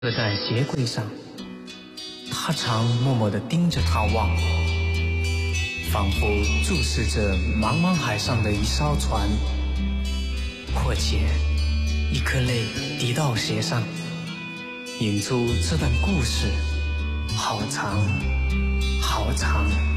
搁在鞋柜上，他常默默地盯着它望，仿佛注视着茫茫海上的一艘船，或且一颗泪滴到鞋上，引出这段故事好长好长。